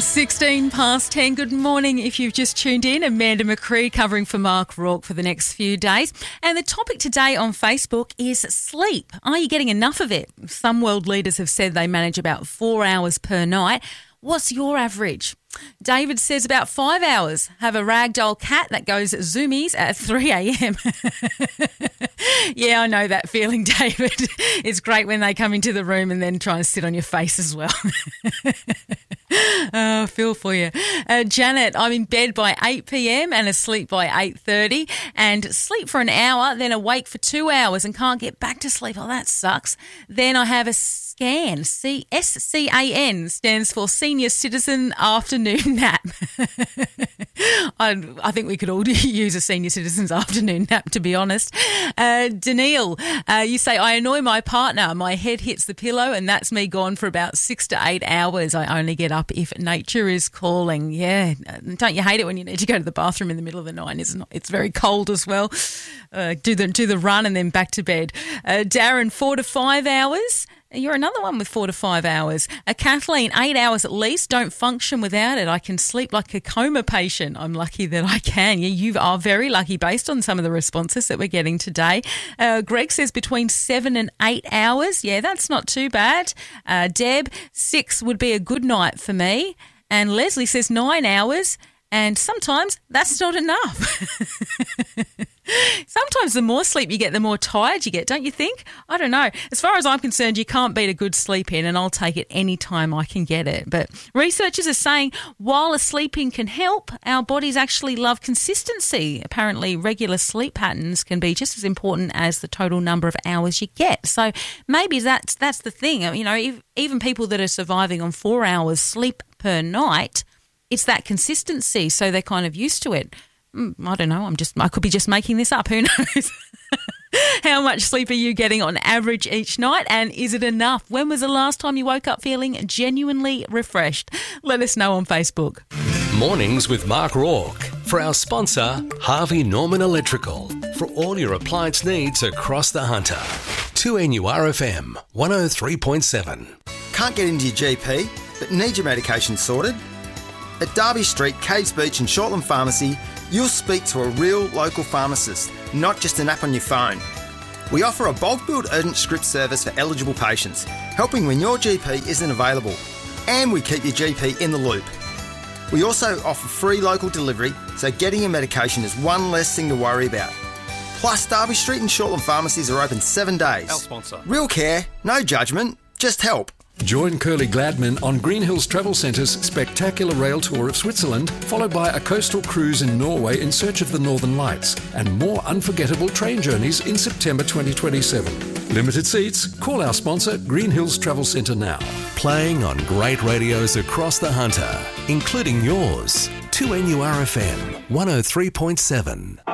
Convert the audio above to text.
16 past 10. Good morning. If you've just tuned in, Amanda McCree covering for Mark Rourke for the next few days. And the topic today on Facebook is sleep. Are you getting enough of it? Some world leaders have said they manage about 4 hours per night. What's your average? David says about 5 hours. Have a ragdoll cat that goes zoomies at 3 a.m. Yeah, I know that feeling, David. It's great when they come into the room and then try and sit on your face as well. Oh, I feel for you. Janet, I'm in bed by 8 p.m. and asleep by 8:30 and sleep for an hour, then awake for 2 hours and can't get back to sleep. Oh, that sucks. Then I have a SCAN, SCAN stands for Senior Citizen Afternoon Nap. I think we could all use a senior citizen's afternoon nap, to be honest. Daniil, you say, I annoy my partner. My head hits the pillow and that's me gone for about 6 to 8 hours. I only get up if nature is calling. Yeah, don't you hate it when you need to go to the bathroom in the middle of the night? It's very cold as well. Do the run and then back to bed. Darren, 4 to 5 hours. You're another one with 4 to 5 hours. Kathleen, 8 hours at least. Don't function without it. I can sleep like a coma patient. I'm lucky that I can. Yeah, you are very lucky based on some of the responses that we're getting today. Greg says between 7 and 8 hours. Yeah, that's not too bad. Deb, 6 would be a good night for me. And Leslie says 9 hours. And sometimes that's not enough. Sometimes the more sleep you get, the more tired you get, don't you think? I don't know. As far as I'm concerned, you can't beat a good sleep in, and I'll take it any time I can get it. But researchers are saying while a sleep-in can help, our bodies actually love consistency. Apparently, regular sleep patterns can be just as important as the total number of hours you get. So maybe that's the thing. You know, even people that are surviving on 4 hours sleep per night, it's that consistency, so they're kind of used to it. I don't know. I could be just making this up. Who knows? How much sleep are you getting on average each night, and is it enough? When was the last time you woke up feeling genuinely refreshed? Let us know on Facebook. Mornings with Mark Rourke. For our sponsor, Harvey Norman Electrical. For all your appliance needs across the Hunter. 2NURFM 103.7. Can't get into your GP, but need your medication sorted? At Derby Street, Caves Beach and Shortland Pharmacy, you'll speak to a real local pharmacist, not just an app on your phone. We offer a bulk billed urgent script service for eligible patients, helping when your GP isn't available. And we keep your GP in the loop. We also offer free local delivery, so getting your medication is one less thing to worry about. Plus, Derby Street and Shortland Pharmacies are open 7 days. Our sponsor. Real care, no judgment, just help. Join Curly Gladman on Green Hills Travel Centre's spectacular rail tour of Switzerland, followed by a coastal cruise in Norway in search of the Northern Lights, and more unforgettable train journeys in September 2027. Limited seats. Call our sponsor, Green Hills Travel Centre now. Playing on great radios across the Hunter, including yours. 2NURFM 103.7.